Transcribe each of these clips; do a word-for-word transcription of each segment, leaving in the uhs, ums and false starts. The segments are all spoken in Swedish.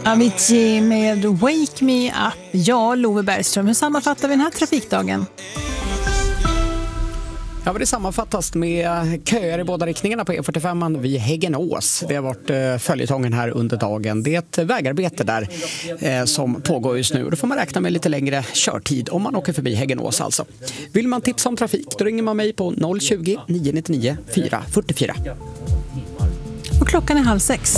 Avicii med Wake Me Up. Ja, Love Bergström, hur sammanfattar vi den här trafikdagen? Ja, men det sammanfattas med köer i båda riktningarna på E fyrtiofem vid Häggenås. Det har varit eh, följetongen här under dagen. Det är ett vägarbete där eh, som pågår just nu. Då får man räkna med lite längre körtid om man åker förbi Häggenås alltså. Vill man tipsa om trafik, då ringer man mig på noll tjugo, nio nittionio, fyra fyrtiofyra. Och klockan är halv sex.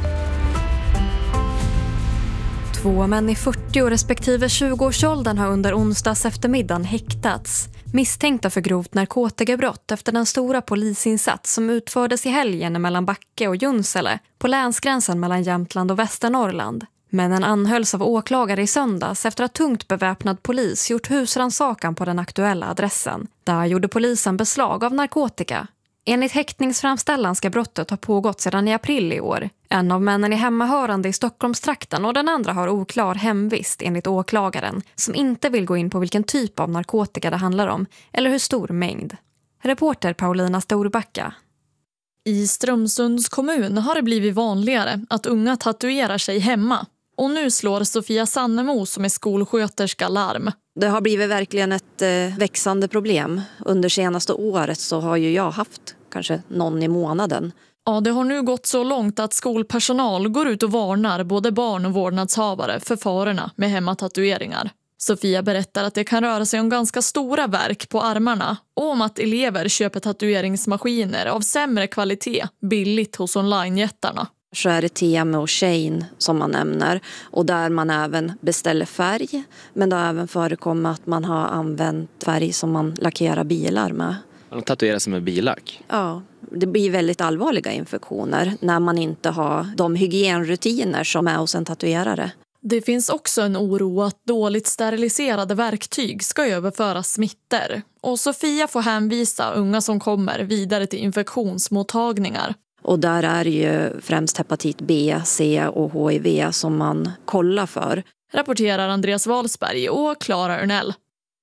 Två män i fyrtio respektive tjugo-årsåldern har under onsdags eftermiddagen häktats. Misstänkta för grovt narkotikabrott efter den stora polisinsats som utfördes i helgen mellan Backe och Junsele på länsgränsen mellan Jämtland och Västernorrland. Männen anhölls av åklagare i söndags efter att tungt beväpnad polis gjort husrannsakan på den aktuella adressen. Där gjorde polisen beslag av narkotika. Enligt häktningsframställan ska brottet ha pågått sedan i april i år. En av männen är hemmahörande i Stockholmstrakten och den andra har oklar hemvist enligt åklagaren som inte vill gå in på vilken typ av narkotika det handlar om eller hur stor mängd. Reporter Paulina Storbacka. I Strömsunds kommun har det blivit vanligare att unga tatuerar sig hemma. Och nu slår Sofia Sannemo som är skolsköterska larm. Det har blivit verkligen ett eh, växande problem. Under senaste året så har ju jag haft kanske någon i månaden. Ja, det har nu gått så långt att skolpersonal går ut och varnar både barn och vårdnadshavare för farorna med hemmatatueringar. Sofia berättar att det kan röra sig om ganska stora verk på armarna och om att elever köper tatueringsmaskiner av sämre kvalitet billigt hos onlinejättarna. Så är det T M och Shane som man nämner och där man även beställer färg. Men det har även förekommit att man har använt färg som man lackerar bilar med. De tatuerar sig med bilack? Ja, det blir väldigt allvarliga infektioner när man inte har de hygienrutiner som är hos en tatuerare. Det finns också en oro att dåligt steriliserade verktyg ska överföra smitter. Och Sofia får hänvisa unga som kommer vidare till infektionsmottagningar. Och där är det ju främst hepatit B, C och H I V som man kollar för. Rapporterar Andreas Wahlsberg och Clara Örnell.